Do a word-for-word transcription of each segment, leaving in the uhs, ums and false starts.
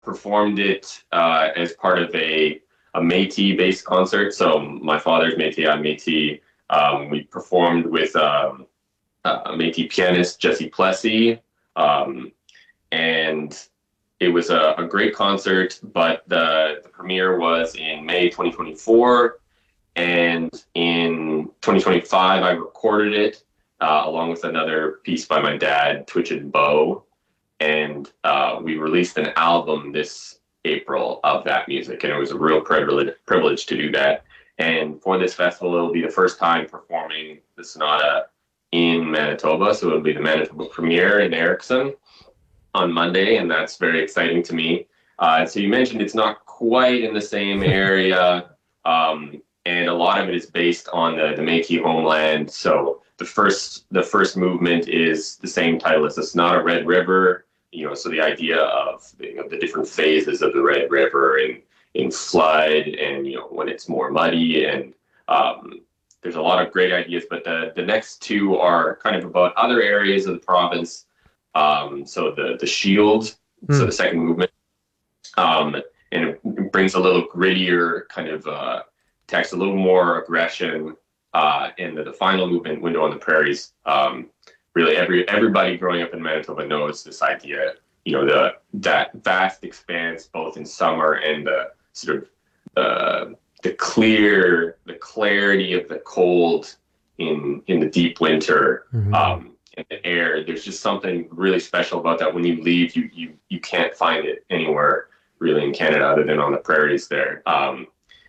performed it uh, as part of a a Métis-based concert. So my father's Métis, I'm Métis. Um, we performed with um, a Métis pianist, Jesse Plessy, um, and it was a, a great concert. But the, the premiere was in May twenty twenty-four, and in twenty twenty-five, I recorded it uh, along with another piece by my dad, Twitch and Bow, and uh, we released an album this April of that music, and it was a real privilege privilege to do that. And for this festival, it'll be the first time performing the sonata in Manitoba, so it'll be the Manitoba premiere in Erickson on Monday, and that's very exciting to me. Uh, so you mentioned it's not quite in the same area, um, and a lot of it is based on the, the Métis homeland. So the first the first movement is the same title as the Sonata Red River. You know, so the idea of you know, the different phases of the Red River in, in flood and, you know, when it's more muddy, and um, there's a lot of great ideas, but the, the next two are kind of about other areas of the province. Um, so the, the Shield, mm. so the second movement, um, and it brings a little grittier kind of uh, text, a little more aggression, uh, and the, the final movement, Window on the Prairies, um, really every everybody growing up in Manitoba knows this idea, you know, the that vast expanse both in summer and the sort of uh, the clear, the clarity of the cold in in the deep winter, mm-hmm. um, and the air. There's just something really special about that. When you leave, you you you can't find it anywhere really in Canada other than on the prairies there. Um,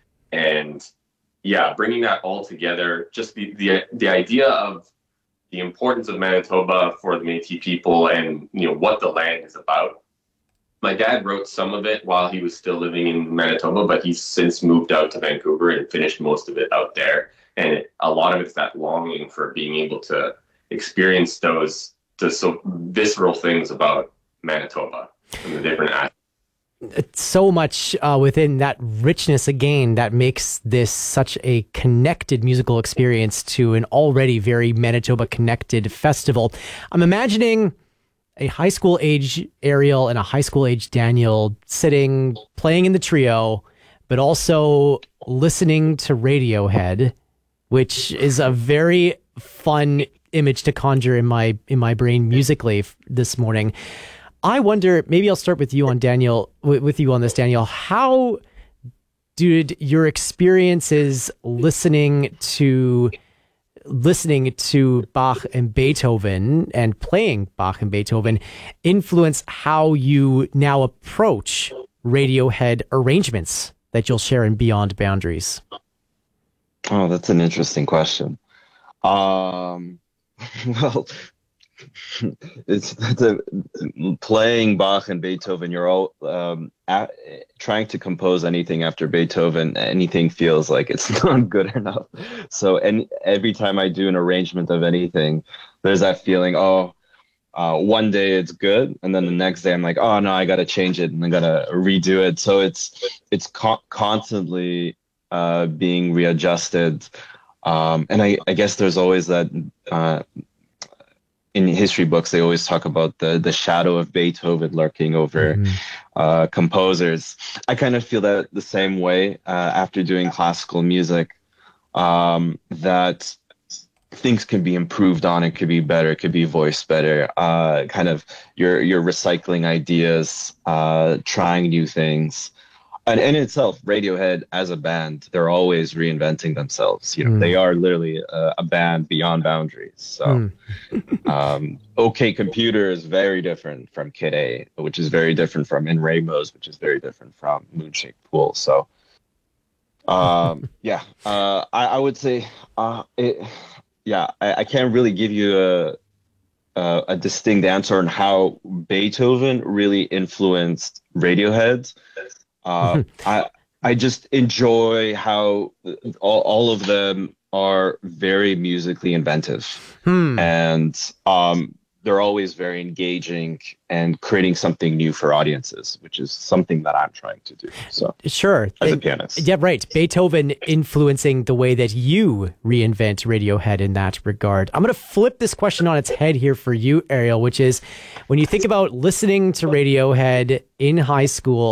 and yeah, bringing that all together, just the the the idea of the importance of Manitoba for the Métis people, and you know what the land is about. My dad wrote some of it while he was still living in Manitoba, but he's since moved out to Vancouver and finished most of it out there. And it, a lot of it's that longing for being able to experience those, those so visceral things about Manitoba and the different aspects. It's so much uh, within that richness again that makes this such a connected musical experience to an already very Manitoba connected festival. I'm imagining a high school age Ariel and a high school age Daniel sitting, playing in the trio, but also listening to Radiohead, which is a very fun image to conjure in my in my brain musically f- this morning. I wonder, maybe I'll start with you on Daniel, with you on this, Daniel. How did your experiences listening to listening to Bach and Beethoven and playing Bach and Beethoven influence how you now approach Radiohead arrangements that you'll share in Beyond Boundaries? Oh, that's an interesting question. Um, well, it's, it's a, playing Bach and Beethoven. You're all um, at, trying to compose anything after Beethoven. Anything feels like it's not good enough. So, and every time I do an arrangement of anything, there's that feeling. Oh, uh, one day it's good, and then the next day I'm like, oh no, I got to change it and I got to redo it. So it's it's co- constantly uh, being readjusted. Um, and I, I guess there's always that. Uh, In history books, they always talk about the the shadow of Beethoven lurking over mm-hmm. uh, composers. I kind of feel that the same way uh, after doing classical music, um, that things can be improved on. It could be better. It could be voiced better. Uh, kind of you're you're recycling ideas, uh, trying new things. And in itself, Radiohead as a band, they're always reinventing themselves. You know, mm. they are literally a, a band beyond boundaries. So, mm. um, OK Computer is very different from Kid A, which is very different from In Rainbows, which is very different from Moonshake Pool. So, um, yeah, uh, I, I would say, uh, it, yeah, I, I can't really give you a, a a distinct answer on how Beethoven really influenced Radiohead. Uh, I I just enjoy how all, all of them are very musically inventive, hmm. and um, they're always very engaging and creating something new for audiences, which is something that I'm trying to do. So sure, as a And- pianist. Yeah, right. Beethoven influencing the way that you reinvent Radiohead in that regard. I'm going to flip this question on its head here for you, Ariel, which is when you think about listening to Radiohead in high school,